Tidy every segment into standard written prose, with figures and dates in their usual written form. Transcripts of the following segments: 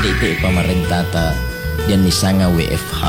di pemerintah ta dan nisanga WFH.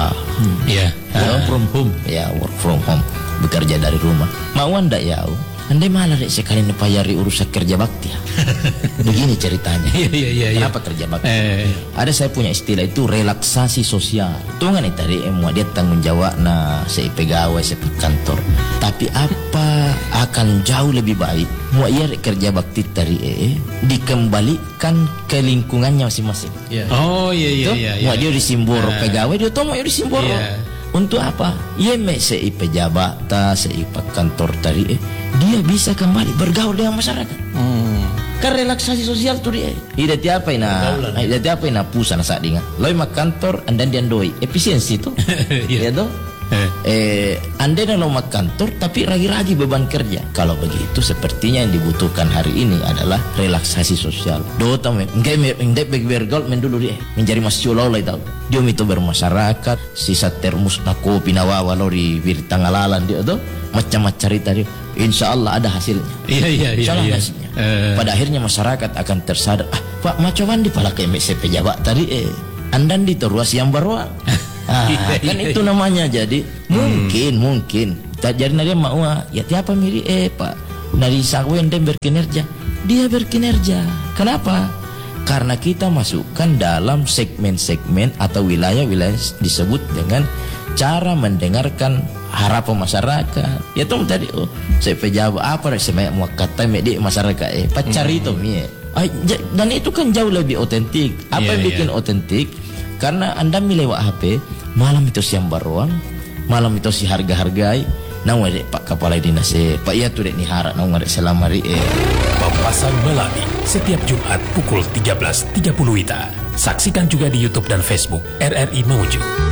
From home. Ya, work from home, bekerja dari rumah. Mau anda ya? Andai malah dek sekali nepayari urusan kerja bakti. Begini ceritanya. Kenapa kerja bakti? Ada saya punya istilah itu relaksasi sosial. Tungan itu tadi dia tanggung jawab saya pegawai, saya kantor. Tapi apa akan jauh lebih baik mau ia kerja bakti tadi dikembalikan ke lingkungannya masing-masing. Mau dia disimbor pegawai, dia tahu mau dia disimbor. Untuk apa? Ia sei pejabat, sei kantor tadi dia bisa kembali bergaul dengan masyarakat. Kan relaksasi sosial tuh dia. Ida tiapa ina pusana saat dinga. Loi mak kantor andan dia doi efisiensi tuh. Ya toh? Anda dalam kantor tapi ragi-ragi beban kerja. Kalau begitu sepertinya yang dibutuhkan hari ini adalah relaksasi sosial. Dota enggak bergaul dulu dia menjadi masyulau lah tahu. Dia itu bermasyarakat, sisa termus na kopi na wawa di tangalalan dia tuh macam-macam cerita dia. Insya Allah ada hasilnya. Insya Allah hasilnya. Pada akhirnya masyarakat akan tersadar. Pak macam di pala ke MSP pejabat tadi andan di teruas yang baru. Kan itu namanya. Jadi mungkin jadi dia mau ya tiapa miri Pak dari sawen dan berkinerja, dia berkinerja. Kenapa? Karena kita masukkan dalam segmen-segmen atau wilayah-wilayah disebut dengan cara mendengarkan harapan masyarakat. Ya tuh tadi saya pejabat apa saya mau kata medik masyarakat pacar itu dan itu kan jauh lebih otentik. Apa yang bikin otentik? Karena Anda milewak HP malam itu siang baruan, malam itu si harga-hargai. Nang wede Pak Kepala Dinas Pak ya tuh dek ni harap nang wede selamari Papasan Melati setiap Jumat pukul 13.30 WITA. Saksikan juga di YouTube dan Facebook RRI Mamuju.